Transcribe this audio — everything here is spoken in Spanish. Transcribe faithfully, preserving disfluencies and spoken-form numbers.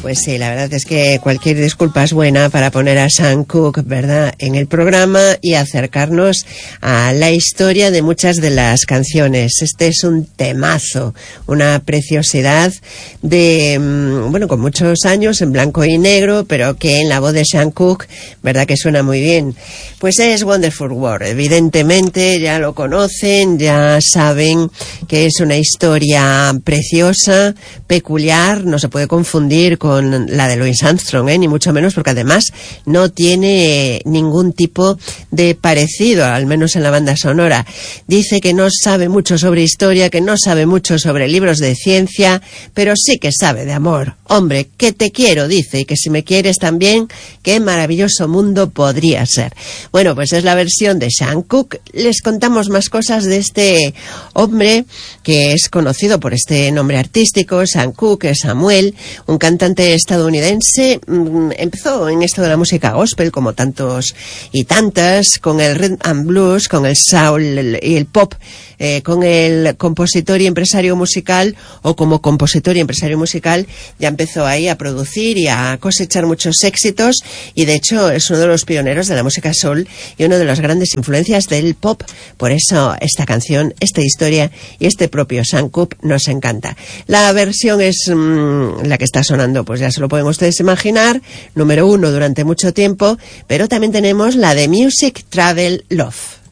Pues sí, la verdad es que cualquier disculpa es buena para poner a Sam Cooke, ¿verdad?, en el programa y acercarnos a la historia de muchas de las canciones. Este es un temazo, una preciosidad de, bueno, con muchos años en blanco y negro, pero que en la voz de Sam Cooke, ¿verdad?, que suena muy bien. Pues es Wonderful World. Evidentemente ya lo conocen, ya saben que es una historia preciosa, peculiar, no se puede confundir con la de Louis Armstrong, ¿eh? Ni mucho menos, porque además no tiene ningún tipo de parecido, al menos en la banda sonora. Dice que no sabe mucho sobre historia, que no sabe mucho sobre libros de ciencia, pero sí que sabe de amor. Hombre, que te quiero, dice, y que si me quieres también, qué maravilloso mundo podría ser. Bueno, pues es la versión de Sam Cooke. Les contamos más cosas de este hombre que es conocido por este nombre artístico, Sam Cooke, Samuel, un cantante estadounidense. Empezó en esto de la música gospel, como tantos y tantas, con el rhythm and blues, con el soul y el pop, eh, con el compositor y empresario musical, o como compositor y empresario musical, ya empezó ahí a producir y a cosechar muchos éxitos, y de hecho es uno de los pioneros de la música soul y uno de las grandes influencias del pop. Por eso esta canción, esta historia y este propio Sam Cooke nos encanta. La versión es mmm, la que está sonando, pues ya se lo pueden ustedes imaginar, número uno durante mucho tiempo, pero también tenemos la de Music Travel Love.